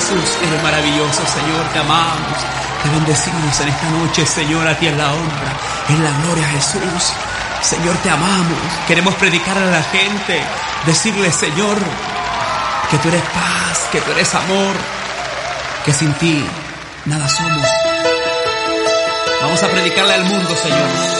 Jesús, eres maravilloso, Señor, te amamos, te bendecimos en esta noche, Señor, a ti es la honra, es la gloria, Jesús. Señor, te amamos, queremos predicar a la gente, decirle, Señor, que tú eres paz, que tú eres amor, que sin ti nada somos. Vamos a predicarle al mundo, Señor.